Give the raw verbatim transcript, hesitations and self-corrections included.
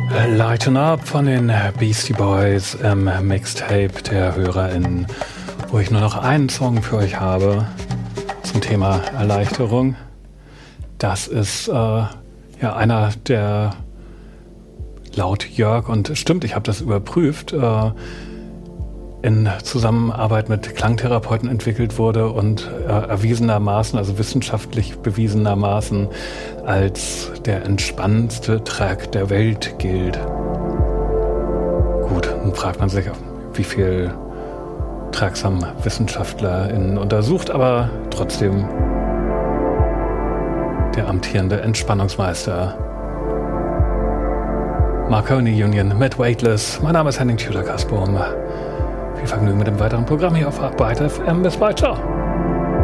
Lighten Up von den Beastie Boys im Mixtape der HörerInnen, wo ich nur noch einen Song für euch habe zum Thema Erleichterung. Das ist äh, ja einer, der laut Jörg, und stimmt, ich habe das überprüft, äh, in Zusammenarbeit mit Klangtherapeuten entwickelt wurde und äh, erwiesenermaßen, also wissenschaftlich bewiesenermaßen, als der entspannendste Track der Welt gilt. Gut, dann fragt man sich, wie viel Tracks haben WissenschaftlerInnen untersucht, aber trotzdem der amtierende Entspannungsmeister Marconi Union mit Weightless. Mein Name ist Henning Tudor-Kasperm. Viel Vergnügen mit dem weiteren Programm hier auf Byte F M. Bis bald, ciao.